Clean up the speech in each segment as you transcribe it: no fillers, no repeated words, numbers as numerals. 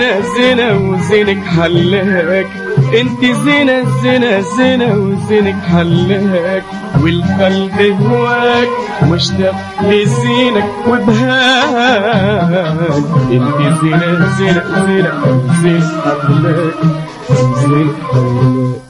زينة وزينك حلاك، انت زينة زينة زينة وزينك حلاك، والقلب هواك مشتاق لزينك وبهاك، انت زينة زينة زينة وزينك حلاك زينك حلاك.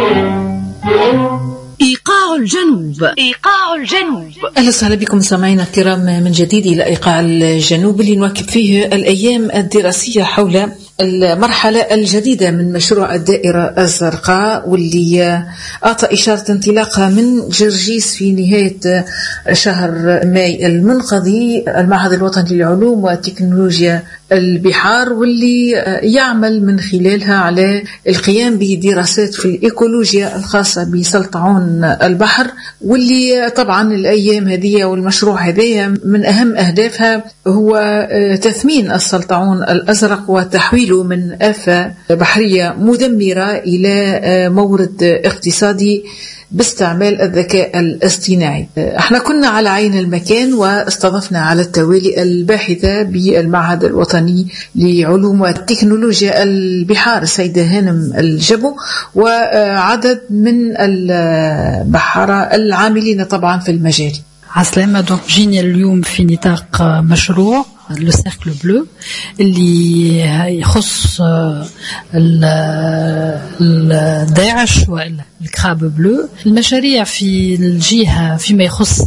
إيقاع الجنوب. إيقاع الجنوب. أهلا وسهلا بكم سامعينا الكرام من جديد إلى إيقاع الجنوب اللي نواكب فيه الأيام الدراسية حول المرحلة الجديدة من مشروع الدائرة الزرقاء، واللي أعطى إشارة انطلاقها من جرجيس في نهاية شهر ماي المنقضي المعهد الوطني للعلوم وتكنولوجيا البحار، واللي يعمل من خلالها على القيام بدراسات في الإيكولوجيا الخاصة بسلطعون البحر، واللي طبعا الأيام هذه والمشروع هذا من أهم أهدافها هو تثمين السلطعون الأزرق وتحويله من آفة بحرية مدمرة إلى مورد اقتصادي باستعمال الذكاء الاصطناعي. احنا كنا على عين المكان واستضفنا على التوالي الباحثة بالمعهد الوطني لعلوم وتكنولوجيا البحار السيدة هانم الجبو وعدد من البحارة العاملين طبعا في المجال. عسلامة. دونك جينا اليوم في نطاق مشروع لو سيركل بلو اللي يخص الداعش والكراب بلو. المشاريع في الجهة فيما يخص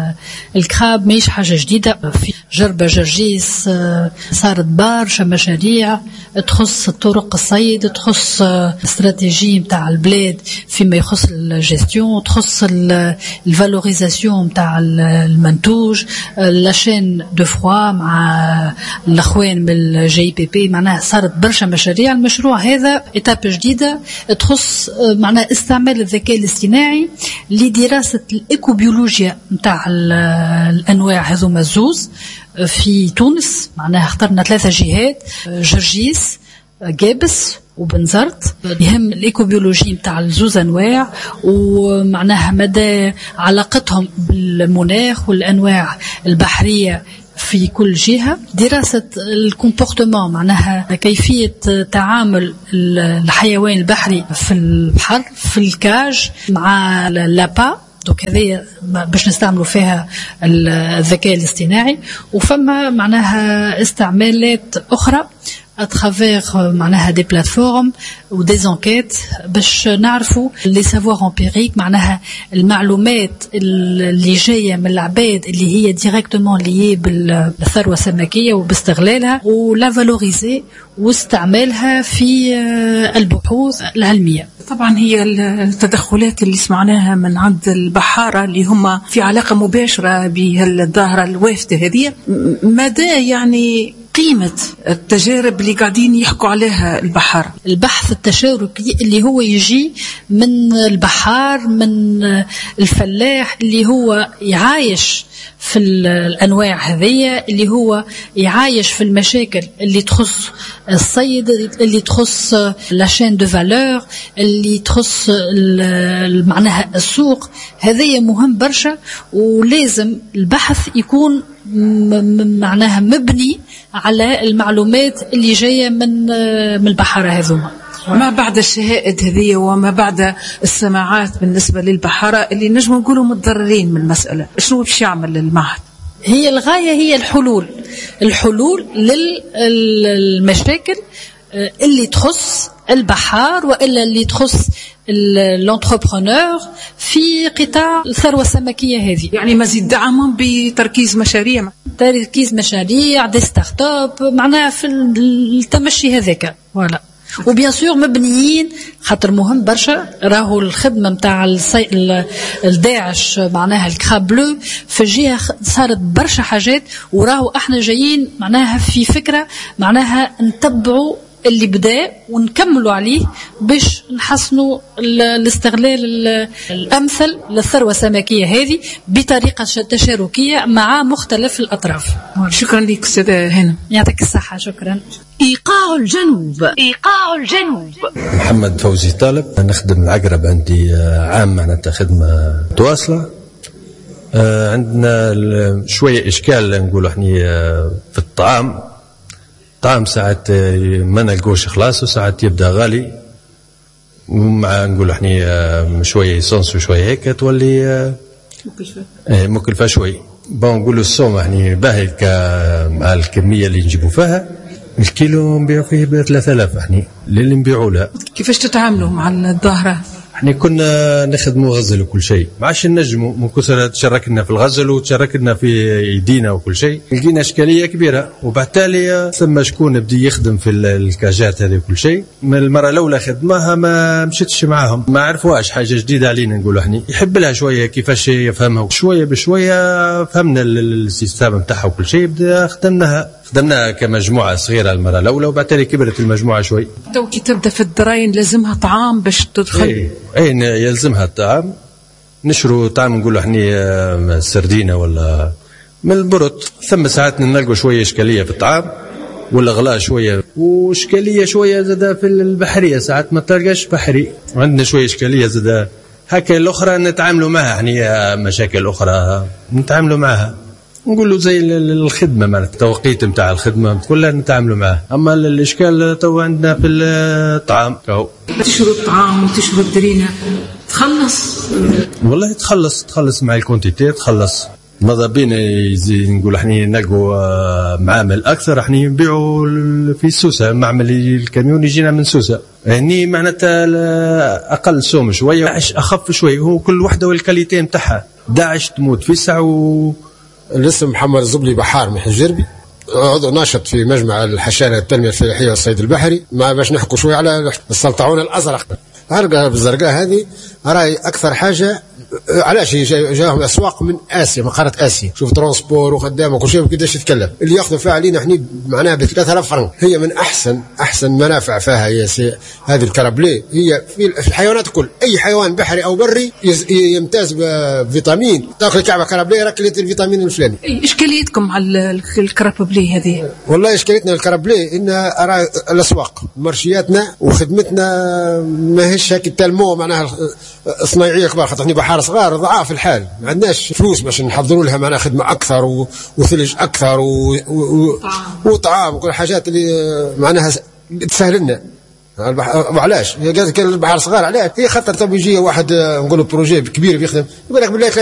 الكراب ماهيش حاجة جديدة، في جربة جرجيس صارت برشا مشاريع تخص طرق الصيد، تخص استراتيجية متاع البلاد فيما يخص الجستيون، تخص الفالوريزاسيون متاع المنتوج، لاشين دو فروا مع الاخوان بالجي بي بي. معناها صارت برشا مشاريع. المشروع هذا إتاب جديدة تخص معناها استعمال الذكاء الاصطناعي لدراسة الإيكوبيولوجيا متاع الأنواع هذوما الزوز في تونس. معناها اخترنا 3 جهات: جرجيس، جابس وبنزرت. يهم الإيكوبيولوجي متاع الزوز أنواع ومعناها مدى علاقتهم بالمناخ والأنواع البحرية في كل جهة. دراسة الكومبورتمون معناها كيفية تعامل الحيوان البحري في البحر في الكاج مع اللابا. دوك هذه باش نستعملوا فيها الذكاء الاصطناعي. وفما معناها استعمالات أخرى اترافير معناها دي بلاتفورم و دي زانكيت باش نعرفوا لي سافوار امبيريك، معناها المعلومات اللي جايه من العباد اللي هي ديريكتومون ليي بالثروه السمكيه وباستغلالها ولا فالوريزي واستعمالها في البحوث العلميه. طبعا هي التدخلات اللي سمعناها من عند البحارة اللي هم في علاقة مباشرة بهالظاهرة الوافدة هذه، مدى يعني قيمة التجارب اللي قاعدين يحكوا عليها البحار؟ البحث التشاركي اللي هو يجي من البحار، من الفلاح اللي هو يعايش في الأنواع هذية، اللي هو يعايش في المشاكل اللي تخص الصيد، اللي تخص لاشين دو فالور، اللي تخص معناها السوق. هذية مهم برشا، ولازم البحث يكون معناها مبني على المعلومات اللي جاية من البحارة هذوما. ما بعد الشهائد هذه وما بعد السماعات بالنسبة للبحارة اللي نجم نقولوا متضررين من المسألة، شنو باش يعمل المعهد؟ هي الغاية هي الحلول للمشاكل اللي تخص البحار وإلا اللي تخص الانتربرونور في قطاع الثروة السمكية هذه. يعني مزيد دعمهم بتركيز مشاريع دي ستارت اب معناها في التمشي هذاك ولا. وبيان سور مبنيين خاطر مهم برشا. راهو الخدمه نتاع الداعش معناها الكراب بلو في الجهه صارت برشا حاجات، وراهو احنا جايين معناها في فكره معناها نتبعوا اللي بدا ونكملوا عليه باش نحسنوا الاستغلال الامثل للثروه السمكيه هذه بطريقه تشاركيه مع مختلف الاطراف. شكرا لك استاذه هنا، يعطيك الصحه. شكرا. إيقاع الجنوب. إيقاع الجنوب. محمد فوزي طالب، نخدم العقرب، عندي عام معناتها خدمه متواصله. عندنا شويه اشكال نقولوا احنا في الطعام، طعم ساعات ما نلقوش خلاص، وساعات يبدا غالي، ومع نقول احنا شويه يسونس وشويه هيك تولي مكلفه شوي. بون نقولوا السوم يعني باهي مع الكميه اللي نجيبوا فيها، الكيلو نبيعوا فيه ب 3000 احنا اللي نبيعوا لها. كيفاش تتعاملوا مع الظاهره؟ احنا كنا نخدموا غزل وكل شيء، ما عادش نجموا من كثر تشاركنا في الغزل وتشاركنا في يدينا وكل شيء، لقينا اشكاليه كبيره. وبالتالي ثم شكون بدي يخدم في الكاجات هذه وكل شيء، من المره الاولى خدمها ما مشيتش معاهم، ما عرفوهاش حاجه جديده علينا. نقولوا احنا يحب لها شويه كيفاش يفهمها، شويه بشويه فهمنا السيستم نتاعها وكل شيء، بدا خدمناها كمجموعه صغيره المره الاولى، وبالتالي كبرت المجموعه شوي. تو كي تبدا في الدراين لازمها طعام باش تدخل. اي يلزمها الطعام. نشروا طعام نقولوا احنا سردينه ولا من البرد. ثم ساعات نلقوا شويه اشكاليه في الطعام ولا غلاء شويه، واشكاليه شويه زاد في البحريه، ساعات ما تلقاش بحري، وعندنا شويه اشكاليه زاد هكا. الاخرى نتعاملوا معها احنا، مشاكل اخرى نتعاملوا معها، نقولوا زي الخدمه معناتها التوقيت نتاع الخدمه كلها نتعاملوا معها. اما الاشكال تو عندنا في الطعام، تشرب الطعام وتشرب درينه تخلص. والله تخلص مع الكونتيتي، تخلص. ماذا بينا نقول احنا نلقوا معامل اكثر، احنا نبيعوا في سوسه، معمل الكاميون يجينا من سوسه، يعني معناتها اقل سوم شويه، داعش اخف شويه، هو كل وحده والكاليتي نتاعها. داعش تموت في ساعه. الاسم محمد الزبلي بحار من حجربي، عضو ناشط في مجمع الحشانه التنميه الفلاحيه والصيد البحري. ما باش نحكوا شويه على السلطعون الازرق، العرقه بالزرقاء هذه راي اكثر حاجه. علاش جاهم اسواق من اسيا، من قاره اسيا، شوف ترانسبور وخدامه وكل شيء كيفاش يتكلم، اللي ياخذوا فيها علينا احنا معناها ب 3000 فرنك. هي من احسن منافع فيها هي هذه الكرابلي. هي في الحيوانات الكل، اي حيوان بحري او بري يمتاز بفيتامين، تاكل كعبه كرابلي ركلت الفيتامين الفلاني. اشكاليتكم على الكرابلي هذه؟ والله اشكاليتنا الكرابلي ان الاسواق مرشياتنا وخدمتنا ماهيش هيك تلمو معناها صنايعيه كبار، خاطر احنا بحار صغار ضعاف الحال، ما عندناش فلوس باش نحضروا لها معناها خدمه اكثر وثلج اكثر وطعام وكل الحاجات اللي معناها تسهل لنا. وعلاش؟ كان البحار صغار، علاش؟ هي خاطر تبي يجي واحد نقولوا بروجي كبير بيخدم، يقول لك بالله